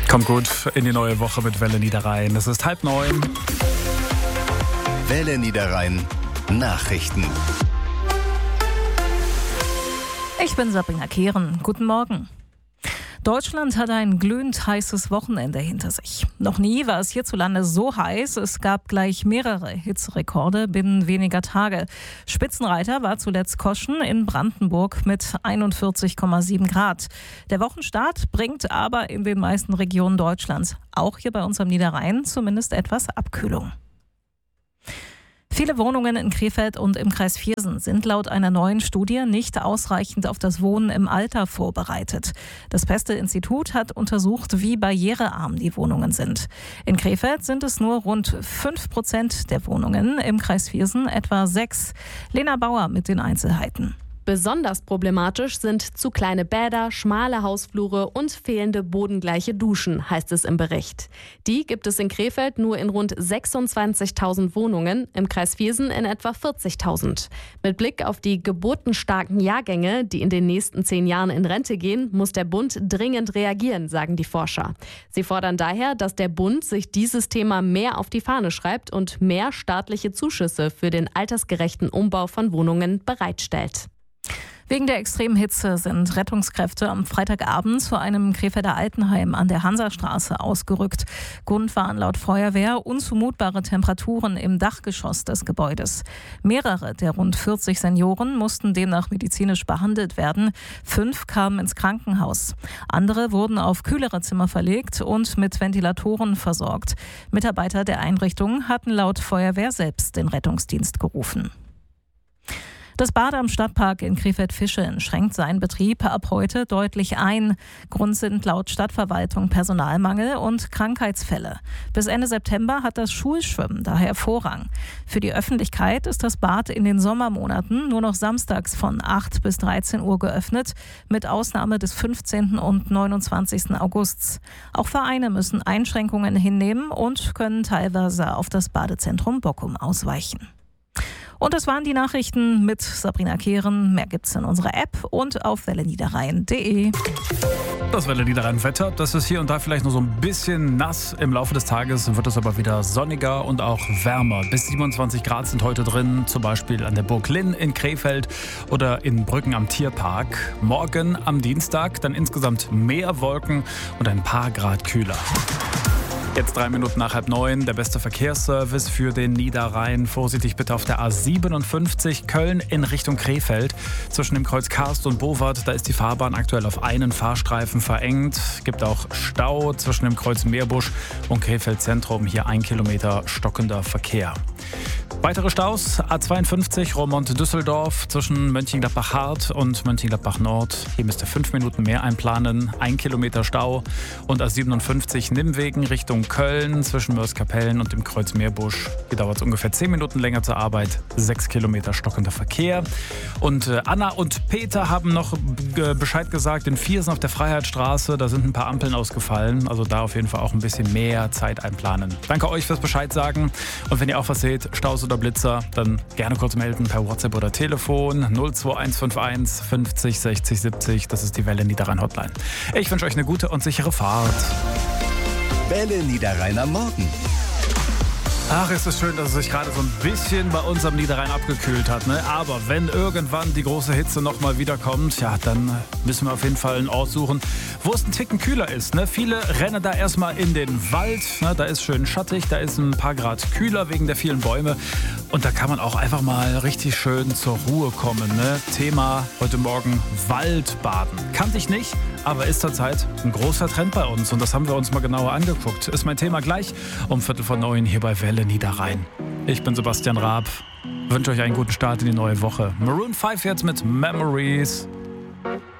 Kommt gut in die neue Woche mit Welle Niederrhein. Es ist 8:30. Welle Niederrhein Nachrichten. Ich bin Sabrina Kehren. Guten Morgen. Deutschland hat ein glühend heißes Wochenende hinter sich. Noch nie war es hierzulande so heiß. Es gab gleich mehrere Hitzerekorde binnen weniger Tage. Spitzenreiter war zuletzt Koschen in Brandenburg mit 41,7 Grad. Der Wochenstart bringt aber in den meisten Regionen Deutschlands, auch hier bei uns am Niederrhein, zumindest etwas Abkühlung. Viele Wohnungen in Krefeld und im Kreis Viersen sind laut einer neuen Studie nicht ausreichend auf das Wohnen im Alter vorbereitet. Das Peste-Institut hat untersucht, wie barrierearm die Wohnungen sind. In Krefeld sind es nur rund 5% der Wohnungen, im Kreis Viersen etwa 6%. Lena Bauer mit den Einzelheiten. Besonders problematisch sind zu kleine Bäder, schmale Hausflure und fehlende bodengleiche Duschen, heißt es im Bericht. Die gibt es in Krefeld nur in rund 26.000 Wohnungen, im Kreis Viersen in etwa 40.000. Mit Blick auf die geburtenstarken Jahrgänge, die in den nächsten 10 Jahren in Rente gehen, muss der Bund dringend reagieren, sagen die Forscher. Sie fordern daher, dass der Bund sich dieses Thema mehr auf die Fahne schreibt und mehr staatliche Zuschüsse für den altersgerechten Umbau von Wohnungen bereitstellt. Wegen der extremen Hitze sind Rettungskräfte am Freitagabend zu einem Krefelder Altenheim an der Hansastraße ausgerückt. Grund waren laut Feuerwehr unzumutbare Temperaturen im Dachgeschoss des Gebäudes. Mehrere der rund 40 Senioren mussten demnach medizinisch behandelt werden. 5 kamen ins Krankenhaus. Andere wurden auf kühlere Zimmer verlegt und mit Ventilatoren versorgt. Mitarbeiter der Einrichtung hatten laut Feuerwehr selbst den Rettungsdienst gerufen. Das Bad am Stadtpark in Krefeld-Fischeln schränkt seinen Betrieb ab heute deutlich ein. Grund sind laut Stadtverwaltung Personalmangel und Krankheitsfälle. Bis Ende September hat das Schulschwimmen daher Vorrang. Für die Öffentlichkeit ist das Bad in den Sommermonaten nur noch samstags von 8 bis 13 Uhr geöffnet, mit Ausnahme des 15. und 29. Augusts. Auch Vereine müssen Einschränkungen hinnehmen und können teilweise auf das Badezentrum Bockum ausweichen. Und das waren die Nachrichten mit Sabrina Kehren. Mehr gibt's in unserer App und auf welleniederrhein.de. Das Welle Niederrhein Wetter, das ist hier und da vielleicht noch so ein bisschen nass. Im Laufe des Tages wird es aber wieder sonniger und auch wärmer. Bis 27 Grad sind heute drin, zum Beispiel an der Burg Linn in Krefeld oder in Brücken am Tierpark. Morgen am Dienstag dann insgesamt mehr Wolken und ein paar Grad kühler. Jetzt 3 Minuten nach 8:30, der beste Verkehrsservice für den Niederrhein. Vorsichtig bitte auf der A57 Köln in Richtung Krefeld. Zwischen dem Kreuz Karst und Bowart, da ist die Fahrbahn aktuell auf einen Fahrstreifen verengt. Gibt auch Stau zwischen dem Kreuz Meerbusch und Krefeld Zentrum. Hier 1 Kilometer stockender Verkehr. Weitere Staus, A52 Roermond-Düsseldorf zwischen Mönchengladbach-Hart und Mönchengladbach-Nord. Hier müsst ihr 5 Minuten mehr einplanen, 1 Kilometer Stau. Und A57 Nimwegen Richtung Köln zwischen Mörs-Kapellen und dem Kreuz Meerbusch. Hier dauert es ungefähr 10 Minuten länger zur Arbeit, 6 Kilometer stockender Verkehr. Und Anna und Peter haben noch Bescheid gesagt, in Viersen auf der Freiheitsstraße, da sind ein paar Ampeln ausgefallen. Also da auf jeden Fall auch ein bisschen mehr Zeit einplanen. Danke euch fürs Bescheid sagen. Und wenn ihr auch was seht, Staus oder Blitzer, dann gerne kurz melden per WhatsApp oder Telefon 02151 50 60 70. Das ist die Welle Niederrhein Hotline. Ich wünsche euch eine gute und sichere Fahrt. Welle Niederrheiner Morgen. Ach, es ist schön, dass es sich gerade so ein bisschen bei uns am Niederrhein abgekühlt hat, ne? Aber wenn irgendwann die große Hitze nochmal wiederkommt, ja, dann müssen wir auf jeden Fall einen Ort suchen, wo es ein Ticken kühler ist, ne? Viele rennen da erstmal in den Wald, ne? Da ist schön schattig, da ist ein paar Grad kühler wegen der vielen Bäume. Und da kann man auch einfach mal richtig schön zur Ruhe kommen, ne? Thema heute Morgen Waldbaden. Kannte ich nicht, aber ist zurzeit ein großer Trend bei uns. Und das haben wir uns mal genauer angeguckt. Ist mein Thema gleich um 8:45 hier bei Welle Niederrhein. Ich bin Sebastian Raab. Wünsche euch einen guten Start in die neue Woche. Maroon 5 jetzt mit Memories.